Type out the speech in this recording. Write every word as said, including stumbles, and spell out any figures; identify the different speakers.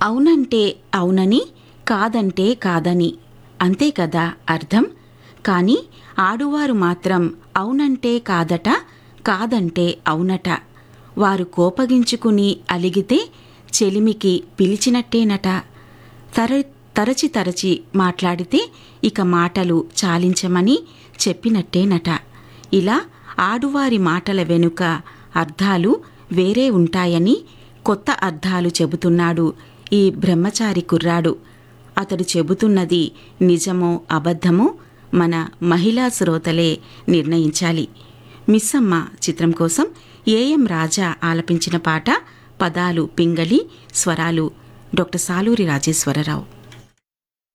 Speaker 1: అవునంటే అవునని, కాదంటే కాదని, అంతే కదా అర్థం. కానీ ఆడువారు మాత్రం అవునంటే కాదట, కాదంటే అవునట. వారు కోపగించుకుని అలిగితే చెలిమికి పిలిచినట్టేనట. తర తరచి తరచి మాట్లాడితే ఇక మాటలు చాలించమని చెప్పినట్టేనట. ఇలా ఆడువారి మాటల వెనుక అర్థాలు వేరే ఉంటాయని కొత్త అర్థాలు చెబుతున్నాడు ఈ బ్రహ్మచారి కుర్రాడు. అతడు చెబుతున్నది నిజమో అబద్ధమో మన మహిళా శ్రోతలే నిర్ణయించాలి. మిస్సమ్మ చిత్రం కోసం ఏఎం రాజా ఆలపించిన పాట. పదాలు పింగళి, స్వరాలు డాక్టర్ సాలూరి రాజేశ్వరరావు.